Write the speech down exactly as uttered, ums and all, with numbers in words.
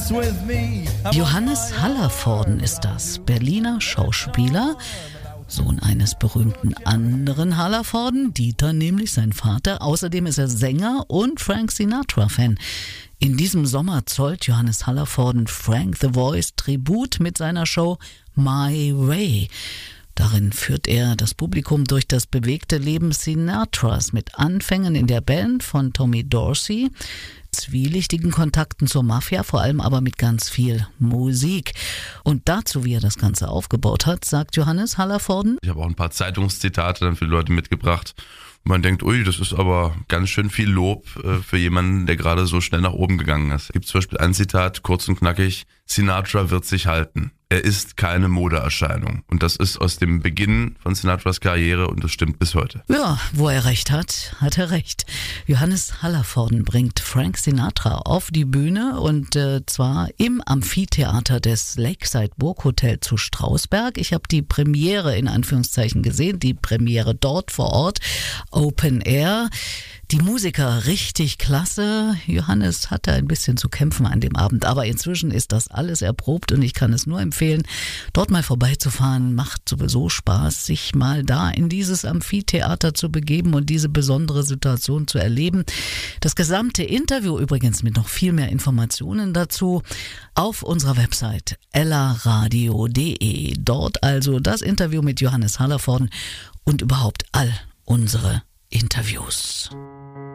Johannes Hallervorden ist das, Berliner Schauspieler, Sohn eines berühmten anderen Hallervorden, Dieter nämlich, sein Vater. Außerdem ist er Sänger und Frank Sinatra-Fan. In diesem Sommer zollt Johannes Hallervorden Frank the Voice Tribut mit seiner Show My Way. Darin führt er das Publikum durch das bewegte Leben Sinatras mit Anfängen in der Band von Tommy Dorsey, zwielichtigen Kontakten zur Mafia, vor allem aber mit ganz viel Musik. Und dazu, wie er das Ganze aufgebaut hat, sagt Johannes Hallervorden: Ich habe auch ein paar Zeitungszitate dann für die Leute mitgebracht. Man denkt, ui, das ist aber ganz schön viel Lob äh, für jemanden, der gerade so schnell nach oben gegangen ist. Es gibt zum Beispiel ein Zitat, kurz und knackig: Sinatra wird sich halten. Er ist keine Modeerscheinung. Und das ist aus dem Beginn von Sinatras Karriere und das stimmt bis heute. Ja, wo er recht hat, hat er recht. Johannes Hallervorden bringt Frank Sinatra auf die Bühne und äh, zwar im Amphitheater des Lakeside Burghotel zu Strausberg. Ich habe die Premiere in Anführungszeichen gesehen, die Premiere dort vor Ort, Open Air. Die Musiker richtig klasse. Johannes hatte ein bisschen zu kämpfen an dem Abend, aber inzwischen ist das alles erprobt und ich kann es nur empfehlen, dort mal vorbeizufahren. Macht sowieso Spaß, sich mal da in dieses Amphitheater zu begeben und diese besondere Situation zu erleben. Das gesamte Interview übrigens mit noch viel mehr Informationen dazu auf unserer Website ella radio punkt de. Dort also das Interview mit Johannes Hallervorden und überhaupt all unsere Interviews.